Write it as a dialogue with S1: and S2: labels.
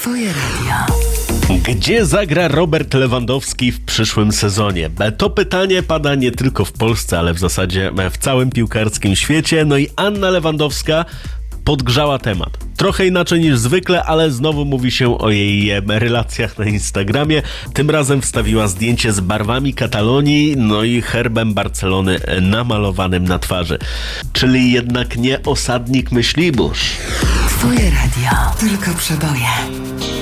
S1: Twoje radio.
S2: Gdzie zagra Robert Lewandowski w przyszłym sezonie? To pytanie pada nie tylko w Polsce, ale w zasadzie w całym piłkarskim świecie. No i Anna Lewandowska podgrzała temat. Trochę inaczej niż zwykle, ale znowu mówi się o jej relacjach na Instagramie. Tym razem wstawiła zdjęcie z barwami Katalonii, no i herbem Barcelony namalowanym na twarzy. Czyli jednak nie osadnik Myślibórz.
S1: Twoje radio. Tylko przeboje.